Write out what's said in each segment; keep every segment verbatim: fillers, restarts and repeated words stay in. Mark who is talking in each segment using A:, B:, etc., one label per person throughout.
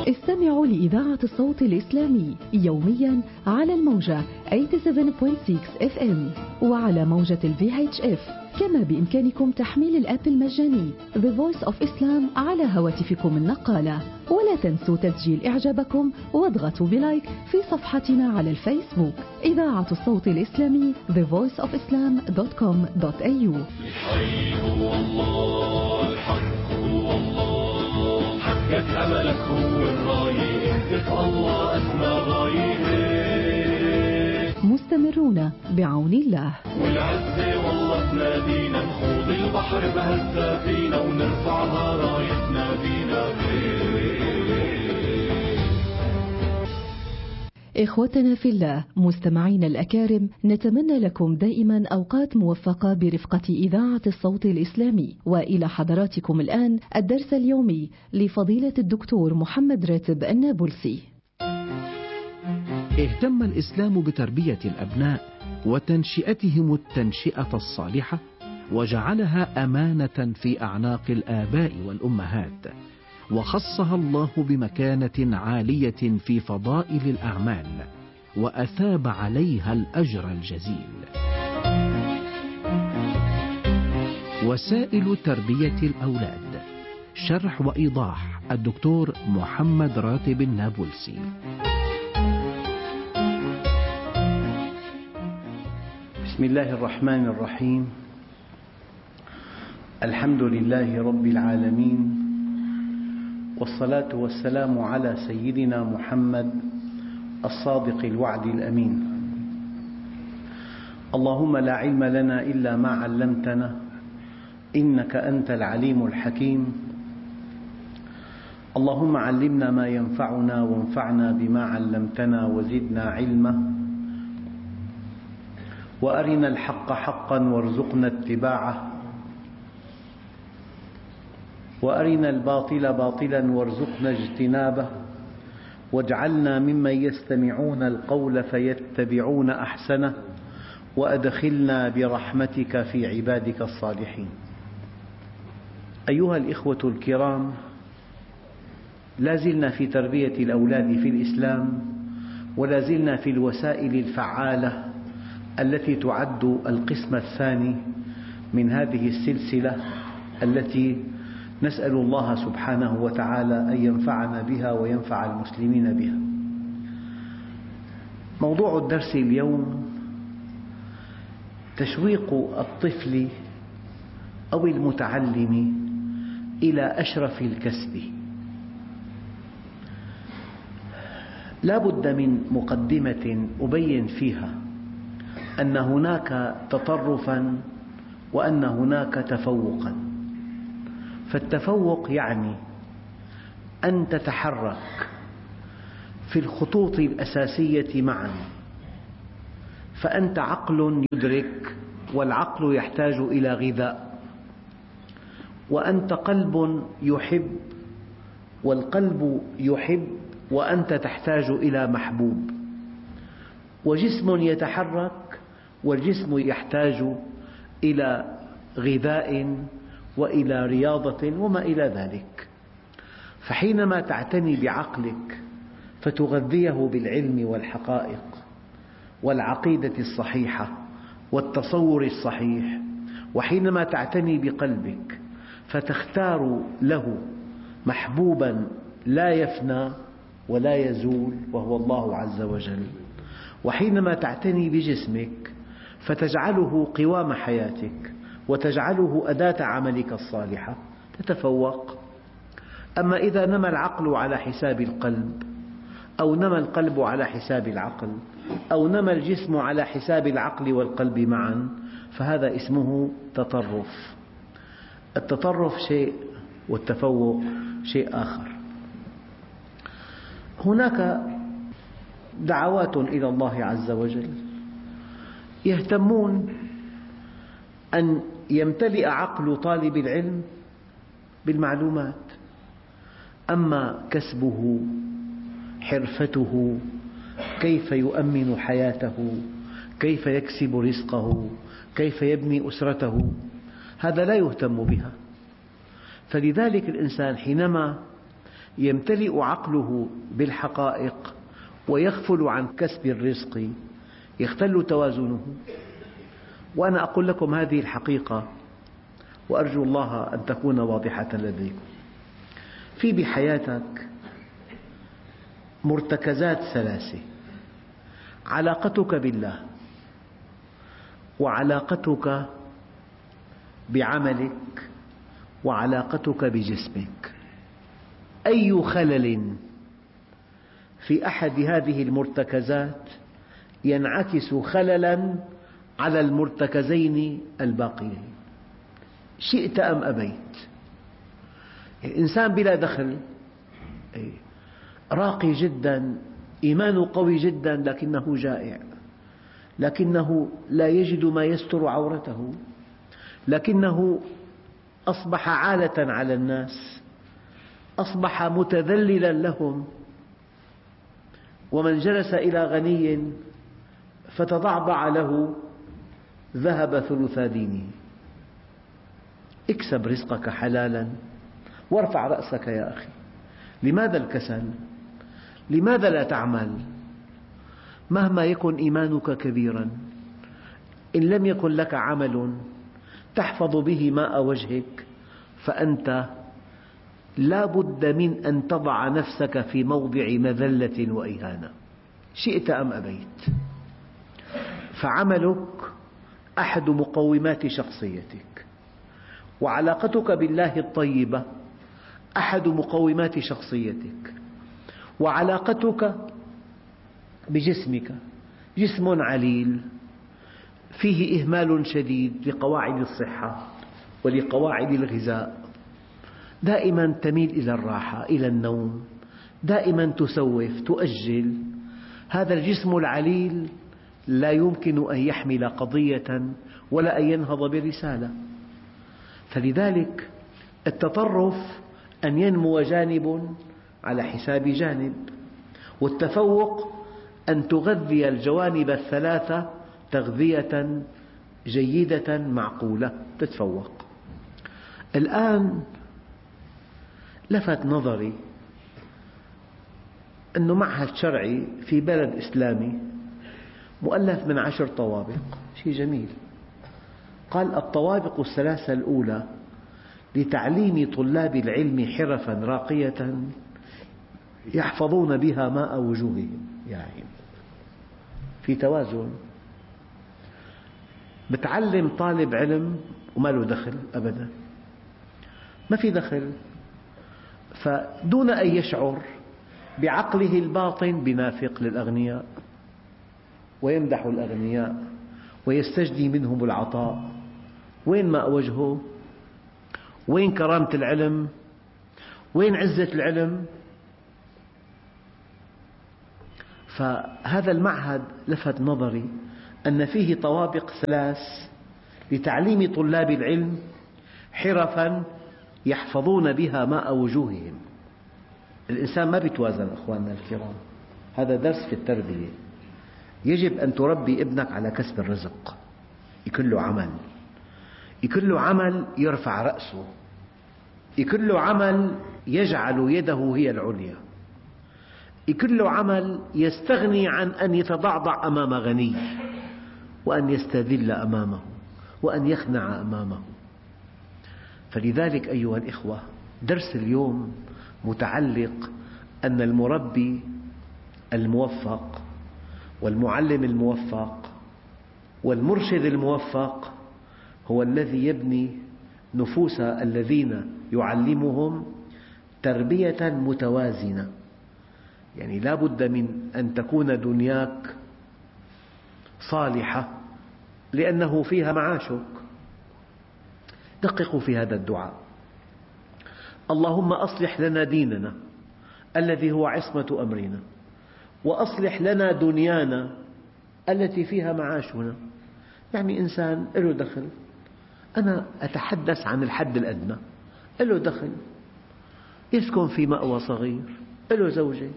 A: استمعوا لإذاعة الصوت الإسلامي يوميا على الموجة ثمانية وثمانين فاصلة ستة اف ام وعلى موجة الفي اتش اف. كما بإمكانكم تحميل الآب المجاني The Voice of Islam على هواتفكم النقالة. ولا تنسوا تسجيل إعجابكم واضغطوا بلايك في صفحتنا على الفيسبوك إذاعة الصوت الإسلامي the voice of islam dot com dot a u.
B: الحي هو الله، الحق هو الله، حقك أملك هو الراية، اهتف الله أسمى غاية.
A: مستمرون بعون الله.
B: والعزة والله تنادينا، نخوض البحر بهالسفينة ونرفعها رايتنا بينا.
A: إخوتنا في الله، مستمعين الأكارم، نتمنى لكم دائما أوقات موفقة برفقة إذاعة الصوت الإسلامي. وإلى حضراتكم الآن الدرس اليومي لفضيلة الدكتور محمد راتب النابلسي.
C: اهتم الإسلام بتربية الأبناء وتنشئتهم التنشئة الصالحة، وجعلها أمانة في أعناق الآباء والأمهات، وخصها الله بمكانة عالية في فضائل الأعمال، وأثاب عليها الأجر الجزيل. وسائل تربية الأولاد، شرح وإيضاح الدكتور محمد راتب النابلسي.
D: بسم الله الرحمن الرحيم. الحمد لله رب العالمين، والصلاة والسلام على سيدنا محمد الصادق الوعد الأمين. اللهم لا علم لنا إلا ما علمتنا إنك أنت العليم الحكيم. اللهم علمنا ما ينفعنا وانفعنا بما علمتنا وزدنا علما، وأرنا الحق حقا وارزقنا اتباعه، وأرنا الباطل باطلا وارزقنا اجتنابه، واجعلنا ممن يستمعون القول فيتبعون أحسنه، وأدخلنا برحمتك في عبادك الصالحين. أيها الإخوة الكرام، لا زلنا في تربية الأولاد في الإسلام، ولا زلنا في الوسائل الفعالة التي تعد القسم الثاني من هذه السلسلة التي نسأل الله سبحانه وتعالى أن ينفعنا بها وينفع المسلمين بها. موضوع الدرس اليوم تشويق الطفل أو المتعلم إلى أشرف الكسب. لا بد من مقدمة أبين فيها أن هناك تطرفاً وأن هناك تفوقاً. فالتفوق يعني أن تتحرك في الخطوط الأساسية معاً، فأنت عقل يدرك، والعقل يحتاج إلى غذاء، وأنت قلب يحب، والقلب يحب، وأنت تحتاج إلى محبوب، وجسم يتحرك، والجسم يحتاج إلى غذاء وإلى رياضة وما إلى ذلك. فحينما تعتني بعقلك فتغذيه بالعلم والحقائق والعقيدة الصحيحة والتصور الصحيح، وحينما تعتني بقلبك فتختار له محبوبا لا يفنى ولا يزول وهو الله عز وجل، وحينما تعتني بجسمك فتجعله قوام حياتك وتجعله أداة عملك الصالحة، تتفوق. أما إذا نمى العقل على حساب القلب، أو نمى القلب على حساب العقل، أو نمى الجسم على حساب العقل والقلب معا، فهذا اسمه تطرف. التطرف شيء والتفوق شيء آخر. هناك دعوات إلى الله عز وجل يهتمون أن يمتلئ عقل طالب العلم بالمعلومات، أما كسبه، حرفته، كيف يؤمن حياته، كيف يكسب رزقه، كيف يبني أسرته، هذا لا يهتم بها. فلذلك الإنسان حينما يمتلئ عقله بالحقائق ويغفل عن كسب الرزق يختل توازنه. وأنا أقول لكم هذه الحقيقة وأرجو الله أن تكون واضحة لديكم. في بحياتك مرتكزات ثلاثة: علاقتك بالله، وعلاقتك بعملك، وعلاقتك بجسمك. أي خلل في أحد هذه المرتكزات ينعكس خللاً على المرتكزين الباقيين، شئت أم أبيت. الإنسان بلا دخل راقي جدا، إيمانه قوي جدا، لكنه جائع، لكنه لا يجد ما يستر عورته، لكنه أصبح عالة على الناس، أصبح متذللا لهم. ومن جلس إلى غني فتضعضع له ذهب ثلثا دينه. اكسب رزقك حلالا وارفع رأسك يا أخي. لماذا الكسل؟ لماذا لا تعمل؟ مهما يكن إيمانك كبيرا، إن لم يكن لك عمل تحفظ به ماء وجهك فأنت لا بد من أن تضع نفسك في موضع مذلة وإهانة، شئت أم أبيت. فعملك أحد مقومات شخصيتك، وعلاقتك بالله الطيبة أحد مقومات شخصيتك، وعلاقتك بجسمك جسم عليل فيه إهمال شديد لقواعد الصحة ولقواعد الغذاء، دائما تميل إلى الراحة، إلى النوم، دائما تسوف، تؤجل. هذا الجسم العليل لا يمكن أن يحمل قضية ولا أن ينهض برسالة. فلذلك التطرف أن ينمو جانب على حساب جانب، والتفوق أن تغذي الجوانب الثلاثة تغذية جيدة معقولة، تتفوق. الآن لفت نظري أنه معهد شرعي في بلد إسلامي مؤلف من عشر طوابق، شيء جميل. قال الطوابق الثلاثة الأولى لتعليم طلاب العلم حرفا راقية يحفظون بها ماء وجوههم. يعني في توازن، بتعلم طالب علم وما له دخل أبدا، ما في دخل، فدون أن يشعر بعقله الباطن بنافق للأغنياء ويمدح الأغنياء ويستجدي منهم العطاء. وين ماء وجهه؟ وين كرامة العلم؟ وين عزة العلم؟ فهذا المعهد لفت نظري أن فيه طوابق ثلاث لتعليم طلاب العلم حرفا يحفظون بها ماء وجوههم. الإنسان ما يتوازن أخواننا الكرام، هذا درس في التربية. يجب أن تربي ابنك على كسب الرزق، يكون له عمل، يكون له عمل يرفع رأسه، يكون له عمل يجعل يده هي العليا، يكون له عمل يستغني عن أن يتضعضع أمام غني وأن يستذل أمامه وأن يخنع أمامه. فلذلك أيها الإخوة، درس اليوم متعلق أن المربي الموفق والمعلم الموفق والمرشد الموفق هو الذي يبني نفوس الذين يعلمهم تربية متوازنة. يعني لا بد من أن تكون دنياك صالحة لأنه فيها معاشك. دققوا في هذا الدعاء: اللهم أصلح لنا ديننا الذي هو عصمة أمرنا، وأصلح لنا دنيانا التي فيها معاشنا. يعني إنسان له دخل، أنا أتحدث عن الحد الأدنى، له دخل، يسكن في مأوى صغير، له زوجة،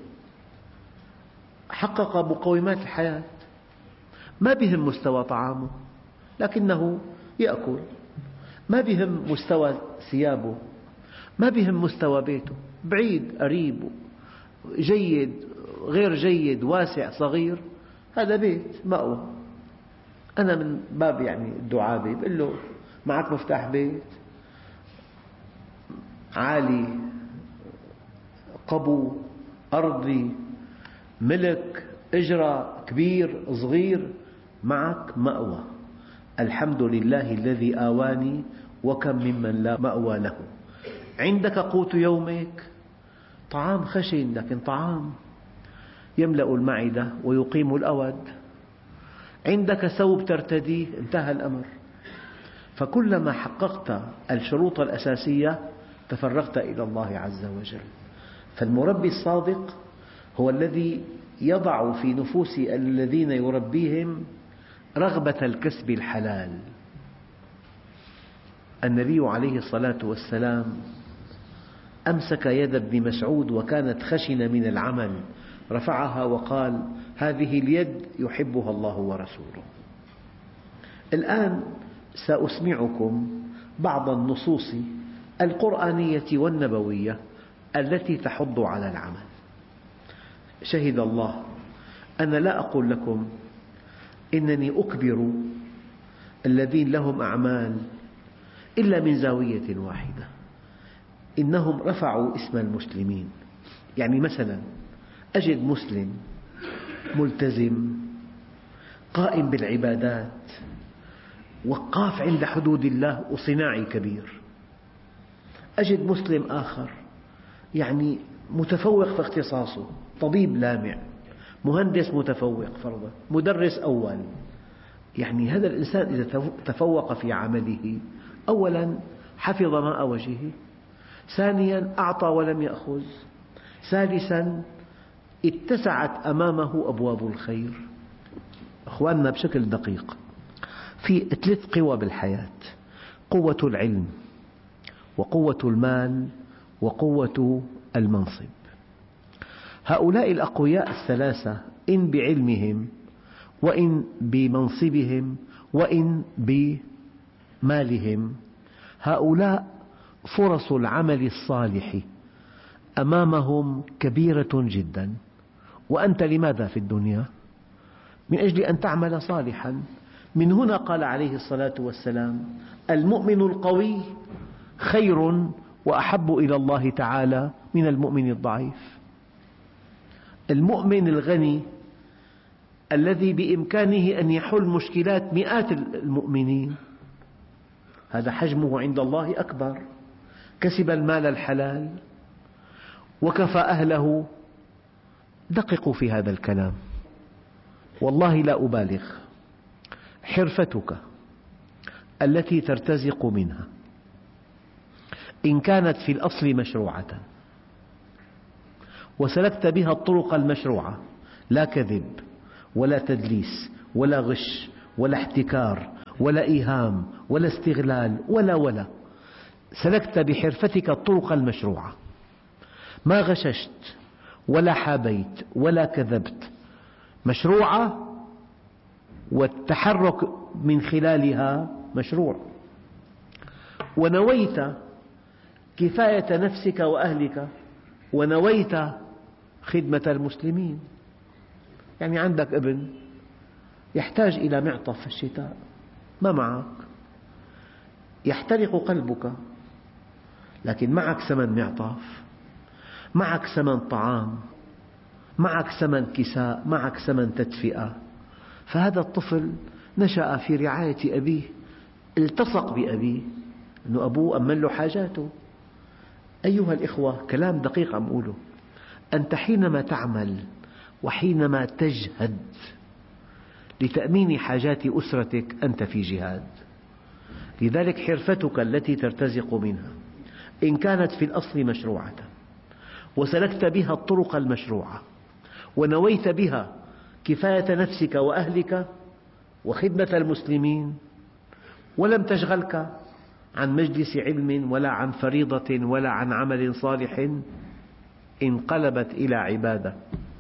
D: حقق مقومات الحياة، ما بهم مستوى طعامه لكنه يأكل، ما بهم مستوى ثيابه، ما بهم مستوى بيته، بعيد قريب، جيد غير جيد، واسع صغير، هذا بيت مأوى. أنا من باب يعني الدعابة بقول له معك مفتاح بيت عالي، قبو، أرضي، ملك، إجرة، كبير، صغير، معك مأوى. الحمد لله الذي آواني وكم ممن لا مأوى له. عندك قوت يومك، طعام خشن لكن طعام يملأ المعدة ويقيم الأود. عندك ثوب ترتديه، انتهى الأمر. فكلما حققت الشروط الأساسية تفرغت إلى الله عز وجل. فالمربي الصادق هو الذي يضع في نفوس الذين يربيهم رغبة الكسب الحلال. النبي عليه الصلاة والسلام أمسك يد ابن مسعود وكانت خشنة من العمل، رفعها وقال: هذه اليد يحبها الله ورسوله. الآن سأسمعكم بعض النصوص القرآنية والنبوية التي تحض على العمل. شهد الله أنا لا أقول لكم إنني أكبر الذين لهم أعمال إلا من زاوية واحدة، إنهم رفعوا اسم المسلمين. يعني مثلا أجد مسلم ملتزم قائم بالعبادات وقاف عند حدود الله وصناعي كبير، أجد مسلم آخر يعني متفوق في اختصاصه، طبيب لامع، مهندس متفوق فرضا، مدرس أول. يعني هذا الإنسان إذا تفوق في عمله، أولا حفظ ماء وجهه، ثانيا أعطى ولم يأخذ، ثالثا اتسعت أمامه أبواب الخير. أخواننا بشكل دقيق، في ثلاث قوى بالحياة: قوة العلم، وقوة المال، وقوة المنصب. هؤلاء الأقوياء الثلاثة إن بعلمهم وإن بمنصبهم وإن بمالهم، هؤلاء فرص العمل الصالح أمامهم كبيرة جدا. وأنت لماذا في الدنيا؟ من أجل أن تعمل صالحا. من هنا قال عليه الصلاة والسلام: المؤمن القوي خير وأحب إلى الله تعالى من المؤمن الضعيف. المؤمن الغني الذي بإمكانه أن يحل مشكلات مئات المؤمنين، هذا حجمه عند الله أكبر، كسب المال الحلال وكفى أهله. دققوا في هذا الكلام، والله لا أبالغ. حرفتك التي ترتزق منها إن كانت في الأصل مشروعة وسلكت بها الطرق المشروعة، لا كذب ولا تدليس ولا غش ولا احتكار ولا إيهام ولا استغلال ولا ولا سلكت بحرفتك الطرق المشروعة، ما غششت ولا حابيت ولا كذبت، مشروعة، والتحرك من خلالها مشروع، ونويت كفاية نفسك وأهلك، ونويت خدمة المسلمين. يعني عندك ابن يحتاج إلى معطف في الشتاء، ما معك، يحترق قلبك، لكن معك ثمن معطف، معك ثمن طعام، معك ثمن كساء، معك ثمن تدفئة. فهذا الطفل نشأ في رعاية أبيه، التصق بأبيه، أنه أبوه أمن له حاجاته. أيها الإخوة، كلام دقيق عم أقوله. أنت حينما تعمل وحينما تجهد لتأمين حاجات أسرتك أنت في جهاد. لذلك حرفتك التي ترتزق منها إن كانت في الأصل مشروعة وسلكت بها الطرق المشروعة ونويت بها كفاية نفسك وأهلك وخدمة المسلمين، ولم تشغلك عن مجلس علم ولا عن فريضة ولا عن عمل صالح، انقلبت إلى عبادة،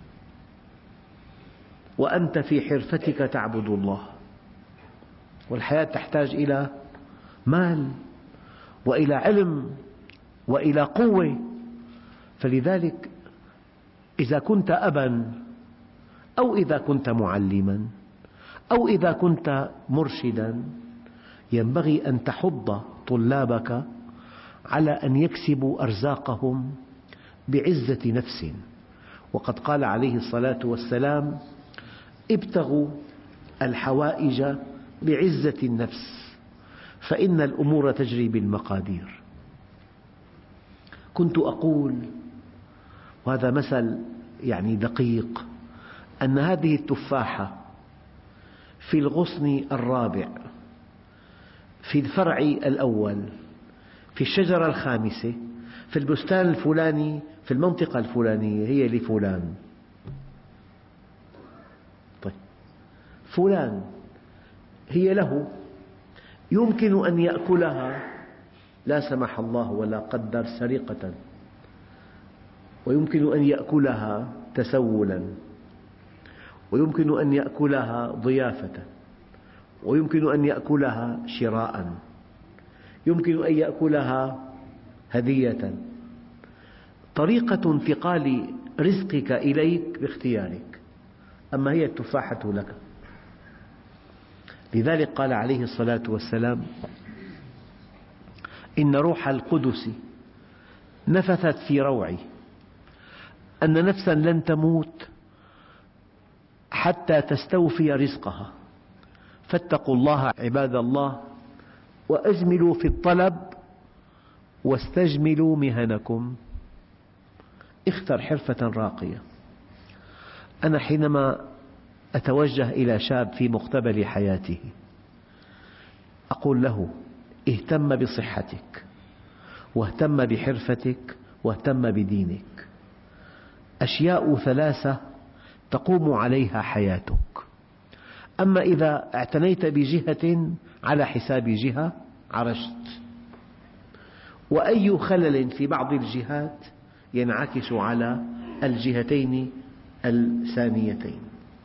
D: وأنت في حرفتك تعبد الله. والحياة تحتاج إلى مال وإلى علم وإلى قوة. فلذلك إذا كنت أبا أو إذا كنت معلما أو إذا كنت مرشدا ينبغي أن تحض طلابك على أن يكسبوا أرزاقهم بعزة نفس. وقد قال عليه الصلاة والسلام: ابتغوا الحوائج بعزة النفس فإن الأمور تجري بالمقادير. كنت أقول، وهذا مثل يعني دقيق، أن هذه التفاحة في الغصن الرابع في الفرع الأول في الشجرة الخامسة في البستان الفلاني في المنطقة الفلانية هي لفلان. طيب فلان هي له، يمكن أن يأكلها لا سمح الله ولا قدر سرقة، ويمكن أن يأكلها تسولا، ويمكن أن يأكلها ضيافة، ويمكن أن يأكلها شراء، يمكن أن يأكلها هدية. طريقة انتقال رزقك إليك باختيارك، أما هي التفاحة لك. لذلك قال عليه الصلاة والسلام: إن روح القدس نفثت في روعي أن نفسا لن تموت حتى تستوفي رزقها، فاتقوا الله عباد الله وأجملوا في الطلب واستجملوا مهنكم. اختر حرفة راقية. أنا حينما أتوجه إلى شاب في مقتبل حياته أقول له: اهتم بصحتك، واهتم بحرفتك، واهتم بدينك. أشياء ثلاثة تقوم عليها حياتك. أما إذا اعتنيت بجهة على حساب جهة عرجت، وأي خلل في بعض الجهات ينعكس على الجهتين الثانيتين.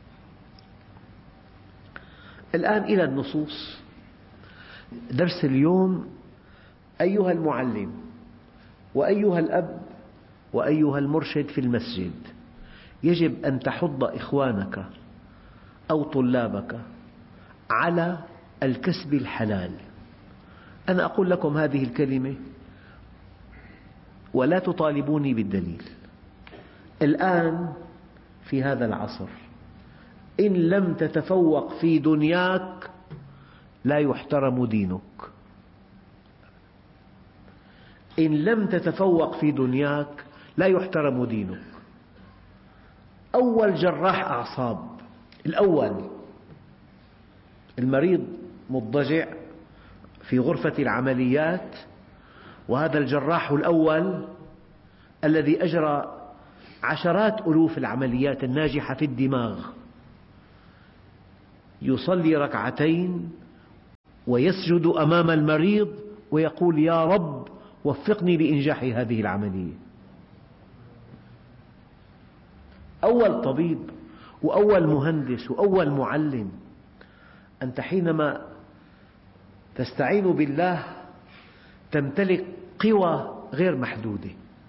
D: الآن إلى النصوص. درس اليوم: أيها المعلم وأيها الأب وأيها المرشد في المسجد، يجب أن تحض إخوانك أو طلابك على الكسب الحلال. أنا أقول لكم هذه الكلمة ولا تطالبوني بالدليل. الآن في هذا العصر إن لم تتفوق في دنياك لا يحترم دينك. إن لم تتفوق في دنياك لا يحترم دينك. أول جراح أعصاب، الأول، المريض مضطجع في غرفة العمليات، وهذا الجراح الأول الذي أجرى عشرات ألوف العمليات الناجحة في الدماغ يصلي ركعتين ويسجد أمام المريض ويقول: يا رب وفقني لإنجاح هذه العملية. أول طبيب وأول مهندس وأول معلم. أنت حينما تستعين بالله تمتلك قوى غير محدودة.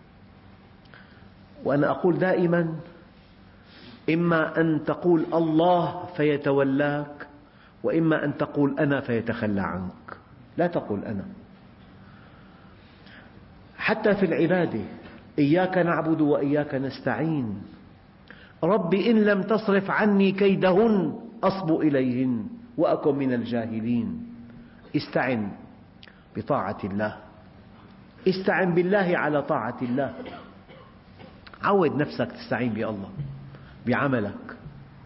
D: وأنا أقول دائما: إما أن تقول الله فيتولاك، وإما أن تقول أنا فيتخلى عنك. لا تقول أنا. حتى في العبادة: إياك نعبد وإياك نستعين، رب إن لم تصرف عني كيدهن أصب إليهن وأكن من الجاهلين. استعن بطاعة الله، استعن بالله على طاعة الله. عود نفسك تستعين بالله بعملك.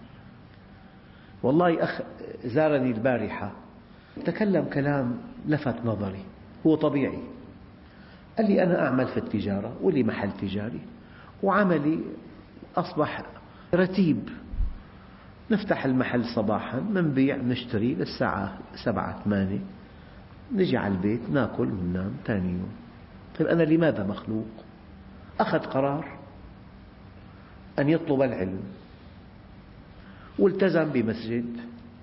D: والله أخ زارني البارحة تكلم كلام لفت نظري، هو طبيعي. قال لي: أنا أعمل في التجارة ولي محل تجاري وعملي أصبح رتيب، نفتح المحل صباحا، منبيع نشتري للساعة سبعة ثمانية، نجي على البيت ناكل وننام ثاني يوم. طيب أنا لماذا مخلوق؟ أخذ قرار أن يطلب العلم والتزم بمسجد،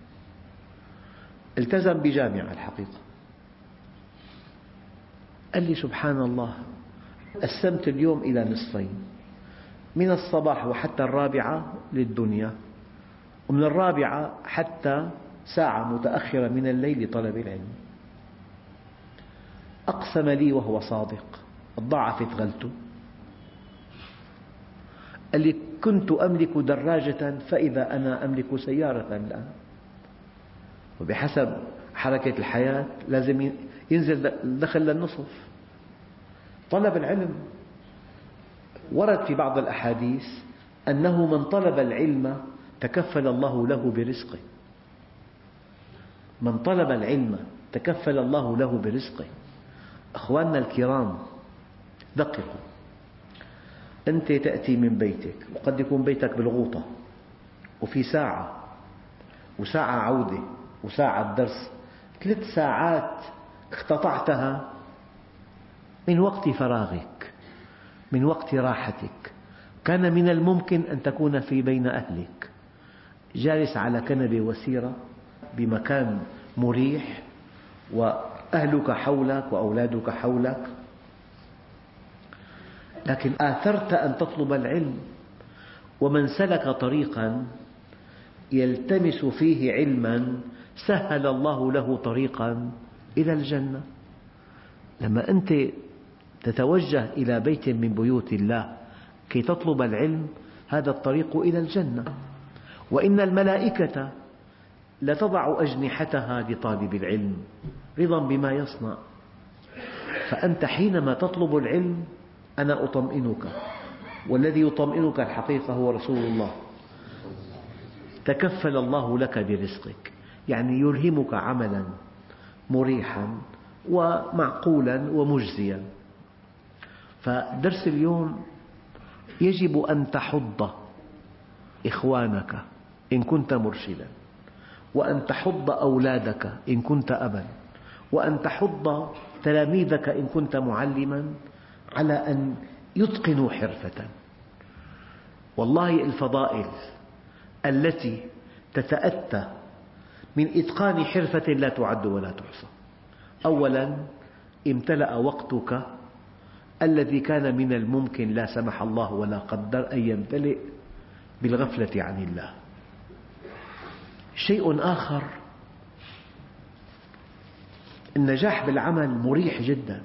D: التزم بجامعة. الحقيقة قال لي: سبحان الله، قسمت اليوم إلى نصفين، من الصباح وحتى الرابعة للدنيا، ومن الرابعة حتى ساعة متأخرة من الليل لطلب العلم. أقسم لي وهو صادق، ضعفت غلته، قال لي كنت أملك دراجة فإذا أنا أملك سيارة الآن. وبحسب حركة الحياة لازم ينزل دخل للنصف. طلب العلم ورد في بعض الأحاديث أنه من طلب العلم تكفل الله له برزقه. من طلب العلم تكفل الله له برزقه. أخواننا الكرام، دققوا، أنت تأتي من بيتك وقد يكون بيتك بالغوطة، وفي ساعة وساعة عودة وساعة درس، ثلاث ساعات اقتطعتها من وقت فراغك، من وقت راحتك. كان من الممكن أن تكون في بين أهلك، جالس على كنبة وسيرة بمكان مريح، وأهلك حولك وأولادك حولك، لكن آثرت أن تطلب العلم. ومن سلك طريقا يلتمس فيه علما سهل الله له طريقا إلى الجنة. لما أنت تتوجه إلى بيت من بيوت الله كي تطلب العلم، هذا الطريق إلى الجنة. وإن الملائكة لتضع أجنحتها لطالب العلم رضا بما يصنع. فأنت حينما تطلب العلم أنا أطمئنك، والذي يطمئنك الحقيقة هو رسول الله. تكفل الله لك برزقك، يعني يلهمك عملا مريحا ومعقولا ومجزيا. فدرس اليوم يجب أن تحض إخوانك إن كنت مرشدا، وأن تحض أولادك إن كنت أبا، وأن تحض تلاميذك إن كنت معلما على أن يتقنوا حرفة. والله الفضائل التي تتأتى من إتقان حرفة لا تعد ولا تحصى. أولا، امتلأ وقتك الذي كان من الممكن لا سمح الله ولا قدر أن يمتلئ بالغفلة عن الله. شيء آخر، النجاح بالعمل مريح جدا،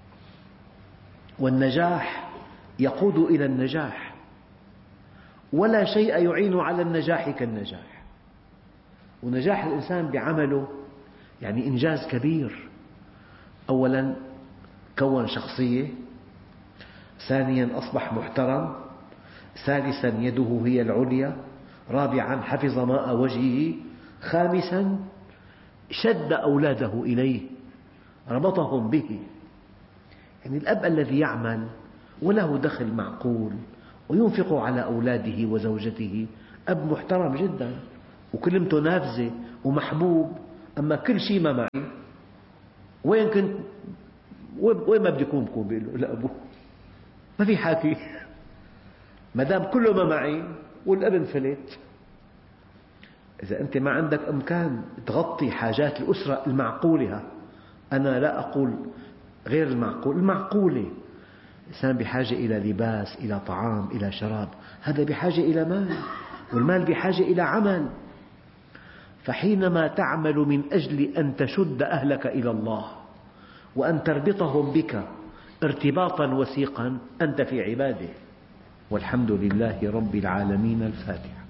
D: والنجاح يقود إلى النجاح، ولا شيء يعين على النجاح كالنجاح. ونجاح الإنسان بعمله يعني إنجاز كبير. أولا كون شخصية، ثانيا أصبح محترم، ثالثا يده هي العليا، رابعا حفظ ماء وجهه، خامسا شد أولاده إليه، ربطهم به. يعني الأب الذي يعمل وله دخل معقول وينفق على أولاده وزوجته أب محترم جدا، وكلمته نافذة ومحبوب. أما كل شيء ما معي، وين كنت، وين ما بدي أكون بكون بيقول له لأبوه، ما في حاكي، ما دام كله ما معي والابن فلت. إذا أنت ما عندك إمكان تغطي حاجات الأسرة المعقولة، أنا لا أقول غير المعقول، المعقولة، الإنسان بحاجة إلى لباس، إلى طعام، إلى شراب، هذا بحاجة إلى مال، والمال بحاجة إلى عمل. فحينما تعمل من أجل أن تشد أهلك إلى الله وأن تربطهم بك ارتباطا وثيقا، أنت في عباده. والحمد لله رب العالمين. الفاتحة.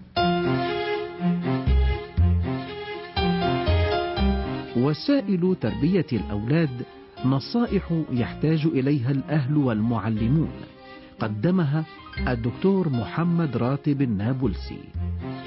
C: وسائل تربية الأولاد نصائح يحتاج إليها الأهل والمعلمون، قدمها الدكتور محمد راتب النابلسي.